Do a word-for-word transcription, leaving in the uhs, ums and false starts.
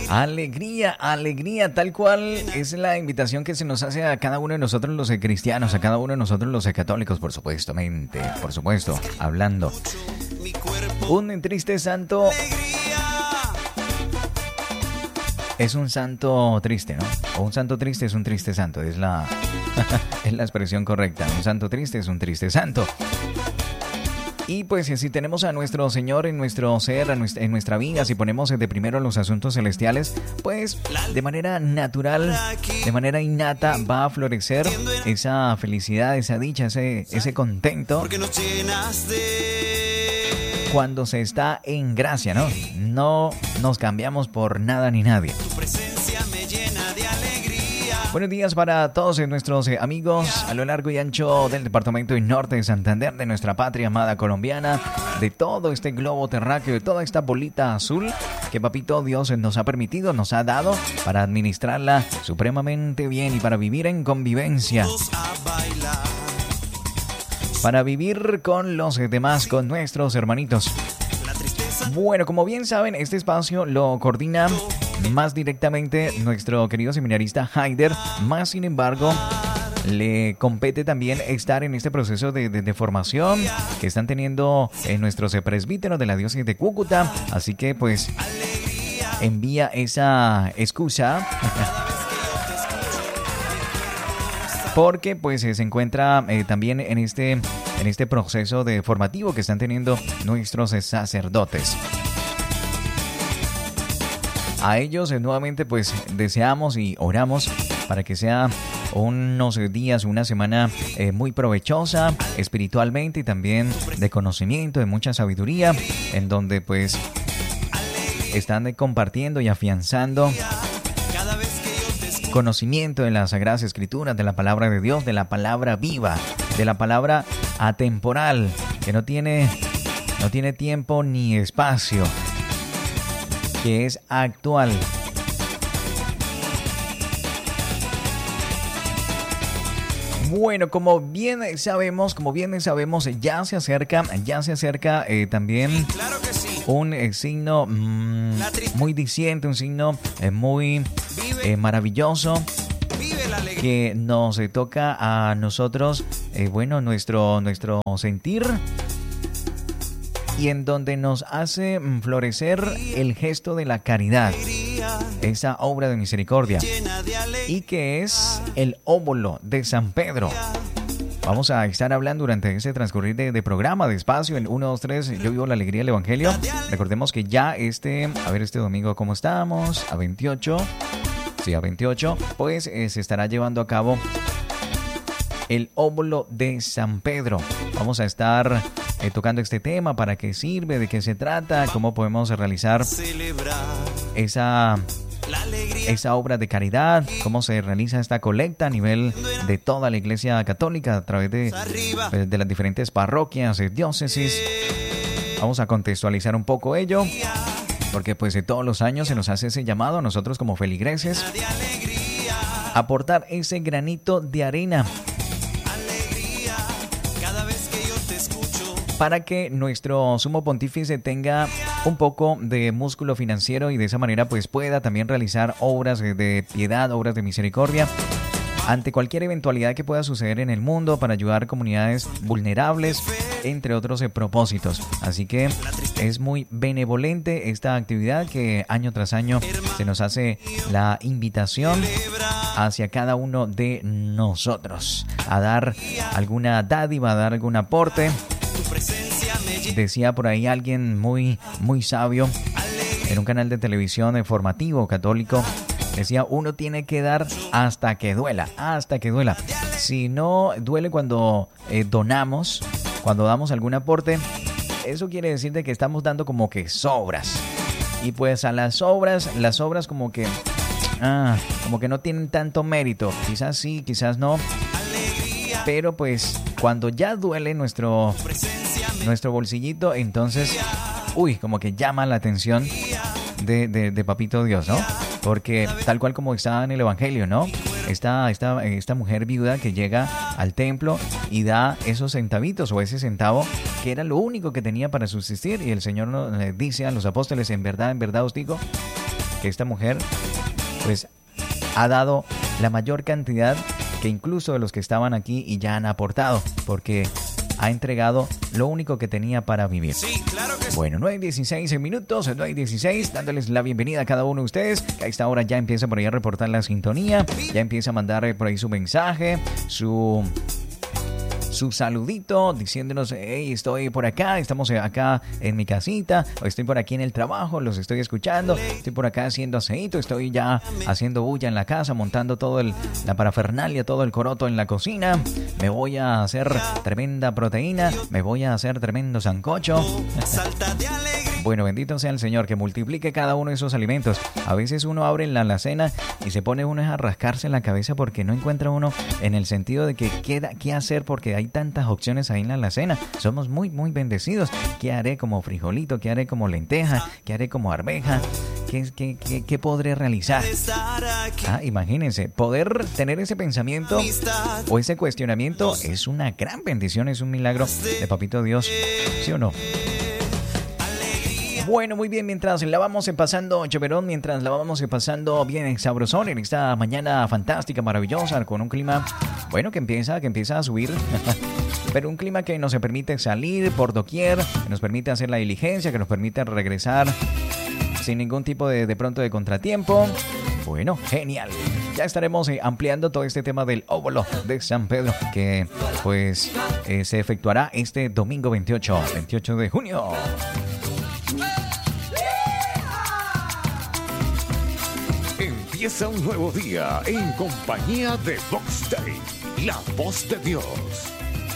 Alegría, alegría, tal cual es la invitación que se nos hace a cada uno de nosotros los cristianos, a cada uno de nosotros los católicos, por supuestamente, por supuesto, hablando. Un triste santo es un santo triste, ¿no? O un santo triste es un triste santo, es la, es la expresión correcta. Un santo triste es un triste santo. Y pues si tenemos a nuestro Señor en nuestro ser, en nuestra vida, si ponemos de primero los asuntos celestiales, pues de manera natural, de manera innata va a florecer esa felicidad, esa dicha, ese, ese contento cuando se está en gracia, ¿no? No nos cambiamos por nada ni nadie. Buenos días para todos nuestros amigos a lo largo y ancho del departamento y norte de Santander, de nuestra patria amada colombiana, de todo este globo terráqueo, de toda esta bolita azul que Papito Dios nos ha permitido, nos ha dado para administrarla supremamente bien y para vivir en convivencia. Para vivir con los demás, con nuestros hermanitos. Bueno, como bien saben, este espacio lo coordina más directamente nuestro querido seminarista Haider, más sin embargo le compete también estar en este proceso de, de, de formación que están teniendo en nuestros presbíteros de la diócesis de Cúcuta, así que pues envía esa excusa porque pues se encuentra eh, también en este, en este proceso de formativo que están teniendo nuestros sacerdotes. A ellos eh, nuevamente pues deseamos y oramos para que sea unos días, una semana eh, muy provechosa espiritualmente y también de conocimiento, de mucha sabiduría, en donde pues están compartiendo y afianzando conocimiento de las Sagradas Escrituras, de la palabra de Dios, de la palabra viva, de la palabra atemporal, que no tiene, no tiene tiempo ni espacio, que es actual. Bueno, como bien sabemos, como bien sabemos, ya se acerca, ya se acerca eh, también un eh, signo mmm, muy diciente, un signo eh, muy eh, maravilloso que nos eh, toca a nosotros, eh, bueno, nuestro, nuestro sentir, y en donde nos hace florecer el gesto de la caridad, esa obra de misericordia, y que es el óbolo de San Pedro. Vamos a estar hablando durante ese transcurrir de, de programa, de espacio, en uno, dos, tres, yo vivo la alegría del Evangelio. Recordemos que ya este, a ver este domingo cómo estamos, a veintiocho, sí, a veintiocho, pues eh, se estará llevando a cabo el óbolo de San Pedro. Vamos a estar eh, tocando este tema, para qué sirve, de qué se trata, cómo podemos realizar esa, esa obra de caridad, cómo se realiza esta colecta a nivel de toda la Iglesia Católica a través de, de las diferentes parroquias, diócesis. Vamos a contextualizar un poco ello, porque pues de todos los años se nos hace ese llamado a nosotros como feligreses a aportar ese granito de arena para que nuestro sumo pontífice tenga un poco de músculo financiero y de esa manera pues pueda también realizar obras de piedad, obras de misericordia ante cualquier eventualidad que pueda suceder en el mundo, para ayudar a comunidades vulnerables, entre otros eh, propósitos. Así que es muy benevolente esta actividad que año tras año se nos hace la invitación hacia cada uno de nosotros a dar alguna dádiva, a dar algún aporte. Decía por ahí alguien muy, muy sabio en un canal de televisión informativo católico, decía, uno tiene que dar hasta que duela, hasta que duela. Si no duele cuando eh, donamos, cuando damos algún aporte, eso quiere decir de que estamos dando como que sobras. Y pues a las sobras, las sobras como que, ah, como que no tienen tanto mérito. Quizás sí, quizás no. Pero pues cuando ya duele nuestro, nuestro bolsillito, entonces, uy, como que llama la atención de, de, de Papito Dios, ¿no? Porque tal cual como está en el Evangelio, ¿no? Esta, esta, esta mujer viuda que llega al templo y da esos centavitos o ese centavo que era lo único que tenía para subsistir, y el Señor nos dice a los apóstoles, en verdad, en verdad os digo que esta mujer pues ha dado la mayor cantidad que incluso de los que estaban aquí y ya han aportado, porque ha entregado lo único que tenía para vivir. Sí, claro que sí. Bueno, nueve y dieciséis minutos, nueve y dieciséis, dándoles la bienvenida a cada uno de ustedes, que a esta hora ya empieza por ahí a reportar la sintonía, ya empieza a mandar por ahí su mensaje, su... su saludito, diciéndonos, hey, estoy por acá, estamos acá en mi casita, o estoy por aquí en el trabajo, los estoy escuchando, estoy por acá haciendo aceito, estoy ya haciendo bulla en la casa, montando todo el, la parafernalia, todo el coroto en la cocina, me voy a hacer tremenda proteína, me voy a hacer tremendo sancocho. Bueno, bendito sea el Señor, que multiplique cada uno de esos alimentos. A veces uno abre la alacena y se pone uno a rascarse la cabeza porque no encuentra uno, en el sentido de que qué, qué hacer, porque hay tantas opciones ahí en la alacena. Somos muy, muy bendecidos. ¿Qué haré como frijolito? ¿Qué haré como lenteja? ¿Qué haré como arveja? ¿Qué, qué, qué, qué podré realizar? Ah, imagínense, poder tener ese pensamiento o ese cuestionamiento es una gran bendición, es un milagro de Papito Dios, ¿sí o no? Bueno, muy bien, mientras la vamos pasando choverón, mientras la vamos pasando bien sabrosón en esta mañana fantástica, maravillosa, con un clima, bueno, que empieza, que empieza a subir, pero un clima que nos permite salir por doquier, que nos permite hacer la diligencia, que nos permite regresar sin ningún tipo de, de pronto de contratiempo. Bueno, genial. Ya estaremos eh, ampliando todo este tema del óvulo de San Pedro, que pues eh, se efectuará este domingo veintiocho de junio. Empieza un nuevo día en compañía de Vox Day, la voz de Dios.